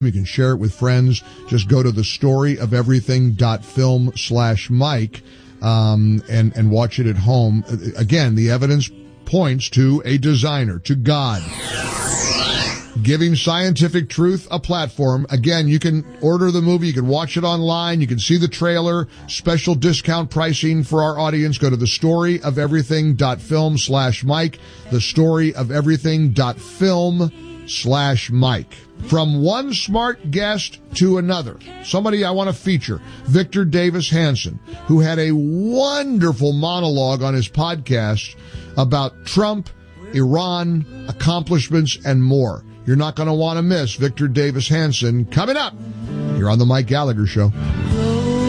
You can share it with friends. Just go to thestoryofelything.film/Mike and watch it at home. Again, the evidence points to a designer, to God, giving scientific truth a platform. Again, you can order the movie. You can watch it online. You can see the trailer. Special discount pricing for our audience. Go to thestoryofelything.film/Mike. Thestoryofelything.film/Mike. From one smart guest to another, somebody I want to feature, Victor Davis Hanson, who had a wonderful monologue on his podcast about Trump, Iran, accomplishments, and more. You're not going to want to miss Victor Davis Hanson coming up here on The Mike Gallagher Show.